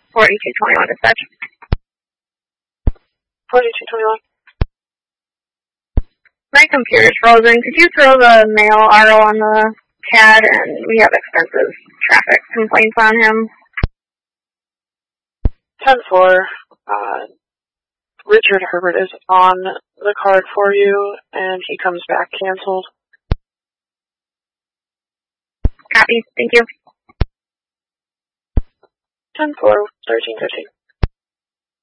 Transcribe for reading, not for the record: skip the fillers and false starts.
4221 dispatch. 4221. My computer's frozen. Could you throw the mail RO on the CAD, and we have extensive traffic complaints on him. 10-4. Richard Herbert is on the card for you, and he comes back canceled. Copy. Thank you. 10-4, 1315.